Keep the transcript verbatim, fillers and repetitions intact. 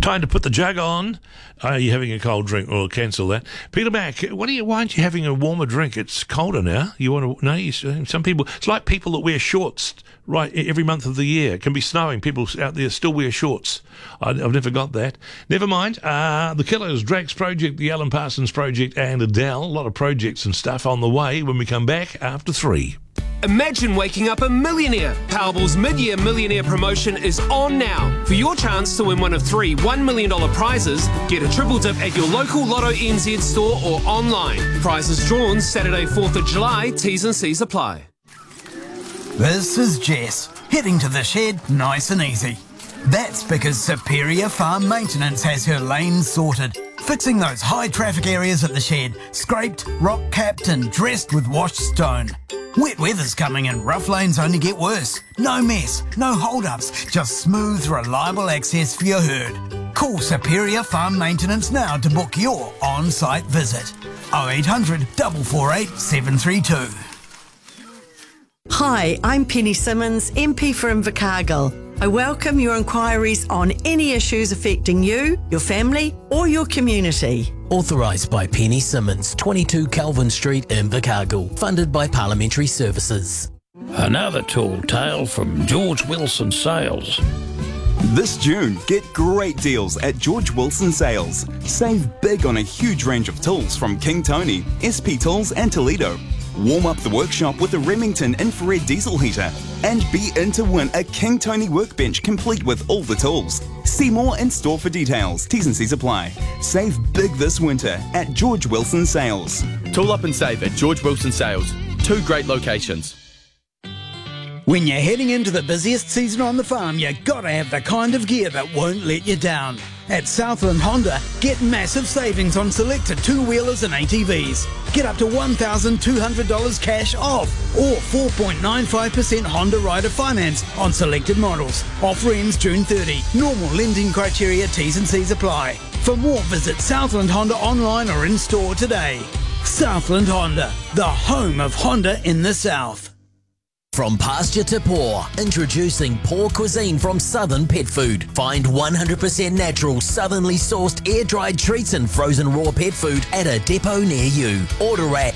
Time to put the jug on. Are you having a cold drink? Or cancel that. Peter Mac, what are you? Why aren't you having a warmer drink? It's colder now. You want to? No, you, some people. It's like people that wear shorts right every month of the year. It can be snowing. People out there still wear shorts. I, I've never got that. Never mind. Uh, the Killers, Drax Project, the Alan Parsons Project, and Adele. A lot of projects and stuff on the way when we come back after three. Imagine waking up a millionaire. Powerball's mid-year millionaire promotion is on now. For your chance to win one of three one million dollars prizes, get a triple dip at your local Lotto N Z store or online. Prizes drawn Saturday fourth of July. T's and C's apply. This is Jess, heading to the shed nice and easy. That's because Superior Farm Maintenance has her lanes sorted, fixing those high traffic areas at the shed, scraped, rock-capped and dressed with washed stone. Wet weather's coming and rough lanes only get worse. No mess, no hold-ups, just smooth, reliable access for your herd. Call Superior Farm Maintenance now to book your on-site visit. oh eight hundred, four four eight, seven three two. Hi, I'm Penny Simmons, M P for Invercargill. I welcome your inquiries on any issues affecting you, your family or your community. Authorised by Penny Simmons, twenty-two Calvin Street, Invercargill. Funded by Parliamentary Services. Another tall tale from George Wilson Sales. This June, get great deals at George Wilson Sales. Save big on a huge range of tools from King Tony, S P Tools and Toledo. Warm up the workshop with a Remington infrared diesel heater and be in to win a King Tony workbench complete with all the tools. See more in store for details. T's and C's apply. Save big this winter at George Wilson Sales. Tool up and save at George Wilson Sales. Two great locations. When you're heading into the busiest season on the farm, you gotta have the kind of gear that won't let you down. At Southland Honda, get massive savings on selected two-wheelers and A T Vs. Get up to one thousand two hundred dollars cash off or four point nine five percent Honda Rider finance on selected models. Offer ends June thirtieth. Normal lending criteria, T's and C's apply. For more, visit Southland Honda online or in store today. Southland Honda, the home of Honda in the South. From pasture to paw, introducing Paw Cuisine from Southern Pet Food. Find one hundred percent natural, southernly sourced air-dried treats and frozen raw pet food at a depot near you. Order at